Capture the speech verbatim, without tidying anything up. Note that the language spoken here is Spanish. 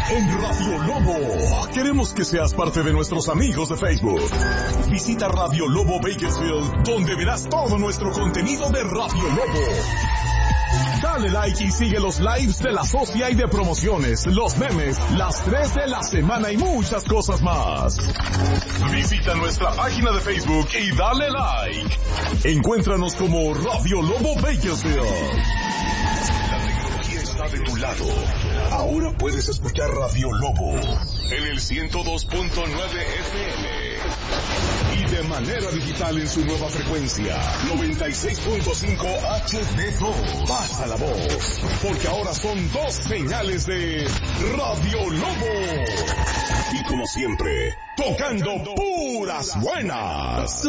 en Radio Lobo. Queremos que seas parte de nuestros amigos de Facebook. Visita Radio Lobo Bakersfield, donde verás todo nuestro contenido de Radio Lobo. Dale like y sigue los lives de la socia y de promociones, los memes, las tres de la semana y muchas cosas más. Visita nuestra página de Facebook y dale like. Encuéntranos como Radio Lobo Bakersfield. La tecnología está de tu lado. Ahora puedes escuchar Radio Lobo en el ciento dos punto nueve F M. Y de manera digital en su nueva frecuencia, noventa y seis punto cinco H D dos. Pasa la voz, porque ahora son dos señales de Radio Lobo. Y como siempre, tocando puras buenas.